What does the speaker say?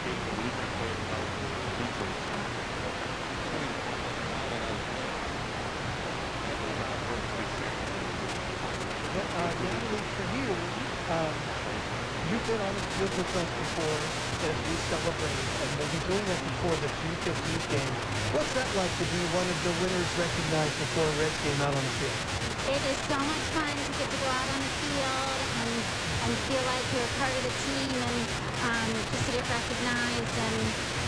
Natalie, for you, you've been on the field with us before as we celebrate, and maybe doing that before the Future Youth game. What's that like to be one of the winners recognized before a Reds game out on the field? It is so much fun to get to go out on the field and feel like you're part of the team and just to get recognized and